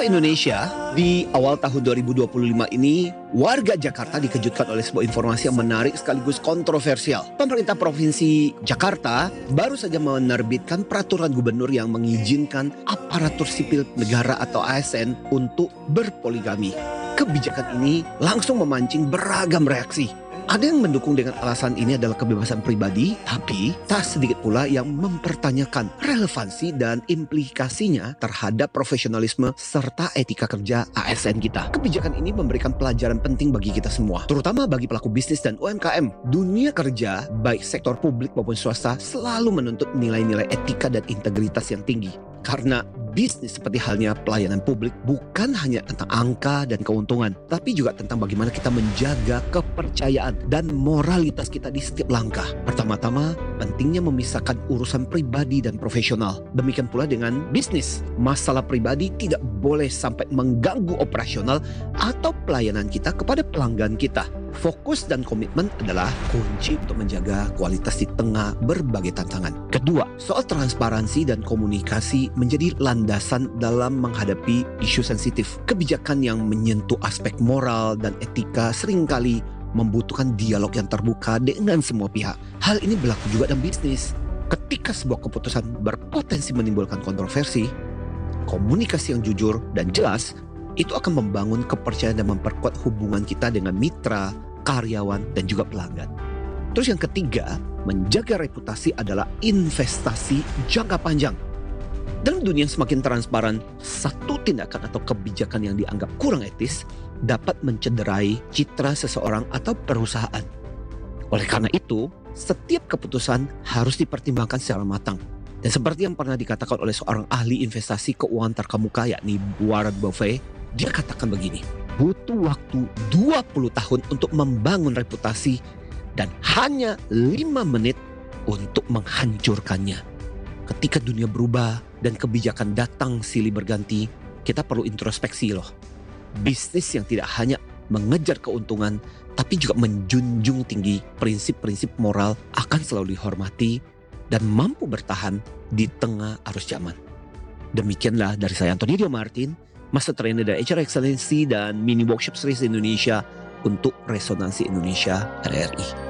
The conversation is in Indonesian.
Indonesia, di awal tahun 2025 ini, warga Jakarta dikejutkan oleh sebuah informasi yang menarik sekaligus kontroversial. Pemerintah Provinsi Jakarta baru saja menerbitkan peraturan gubernur yang mengizinkan aparatur sipil negara atau ASN untuk berpoligami. Kebijakan ini langsung memancing beragam reaksi. Ada yang mendukung dengan alasan ini adalah kebebasan pribadi, tapi tak sedikit pula yang mempertanyakan relevansi dan implikasinya terhadap profesionalisme serta etika kerja ASN kita. Kebijakan ini memberikan pelajaran penting bagi kita semua, terutama bagi pelaku bisnis dan UMKM. Dunia kerja, baik sektor publik maupun swasta, selalu menuntut nilai-nilai etika dan integritas yang tinggi. Karena bisnis seperti halnya pelayanan publik bukan hanya tentang angka dan keuntungan, tapi juga tentang bagaimana kita menjaga kepercayaan dan moralitas kita di setiap langkah. Pertama-tama, pentingnya memisahkan urusan pribadi dan profesional. Demikian pula dengan bisnis. Masalah pribadi tidak boleh sampai mengganggu operasional atau pelayanan kita kepada pelanggan kita. Fokus dan komitmen adalah kunci untuk menjaga kualitas di tengah berbagai tantangan. Kedua, soal transparansi dan komunikasi menjadi landasan dalam menghadapi isu sensitif. Kebijakan yang menyentuh aspek moral dan etika seringkali membutuhkan dialog yang terbuka dengan semua pihak. Hal ini berlaku juga dalam bisnis. Ketika sebuah keputusan berpotensi menimbulkan kontroversi, komunikasi yang jujur dan jelas itu akan membangun kepercayaan dan memperkuat hubungan kita dengan mitra, karyawan, dan juga pelanggan. Terus yang ketiga, menjaga reputasi adalah investasi jangka panjang. Dalam dunia yang semakin transparan, satu tindakan atau kebijakan yang dianggap kurang etis dapat mencederai citra seseorang atau perusahaan. Oleh karena itu, setiap keputusan harus dipertimbangkan secara matang. Dan seperti yang pernah dikatakan oleh seorang ahli investasi keuangan terkemuka yakni Warren Buffett, dia katakan begini, butuh waktu 20 tahun untuk membangun reputasi dan hanya 5 menit untuk menghancurkannya. Ketika dunia berubah dan kebijakan datang silih berganti, kita perlu introspeksi loh. Bisnis yang tidak hanya mengejar keuntungan, tapi juga menjunjung tinggi prinsip-prinsip moral akan selalu dihormati dan mampu bertahan di tengah arus zaman. Demikianlah dari saya Anthony Dio Martin, Master Trainer dari HR Excellency dan Mini Workshop Series Indonesia untuk Resonansi Indonesia RRI.